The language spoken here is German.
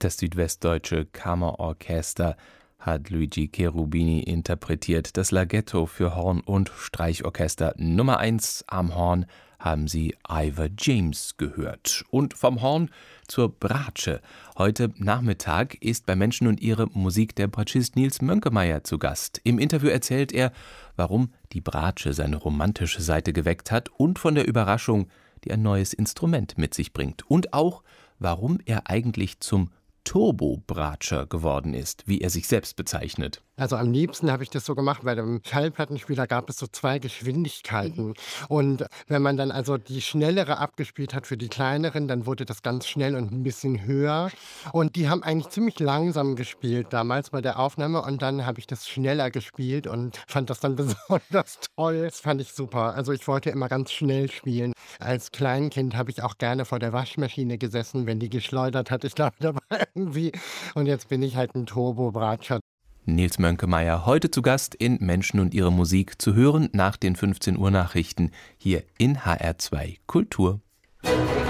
Das Südwestdeutsche Kammerorchester hat Luigi Cherubini interpretiert. Das Larghetto für Horn und Streichorchester. Nummer 1 am Horn haben Sie Ivor James gehört. Und vom Horn zur Bratsche. Heute Nachmittag ist bei Menschen und ihre Musik der Bratschist Nils Mönkemeyer zu Gast. Im Interview erzählt er, warum die Bratsche seine romantische Seite geweckt hat und von der Überraschung, die ein neues Instrument mit sich bringt. Und auch, warum er eigentlich zum Turbo-Bratscher geworden ist, wie er sich selbst bezeichnet. Also am liebsten habe ich das so gemacht, bei dem Schallplattenspieler gab es so 2 Geschwindigkeiten. Und wenn man dann also die schnellere abgespielt hat für die kleineren, dann wurde das ganz schnell und ein bisschen höher. Und die haben eigentlich ziemlich langsam gespielt damals bei der Aufnahme. Und dann habe ich das schneller gespielt und fand das dann besonders toll. Das fand ich super. Also ich wollte immer ganz schnell spielen. Als Kleinkind habe ich auch gerne vor der Waschmaschine gesessen, wenn die geschleudert hat. Ich glaube, da war irgendwie. Und jetzt bin ich halt ein Turbo-Bratscher. Nils Mönkemeyer heute zu Gast in Menschen und ihre Musik, zu hören nach den 15 Uhr Nachrichten hier in HR2 Kultur.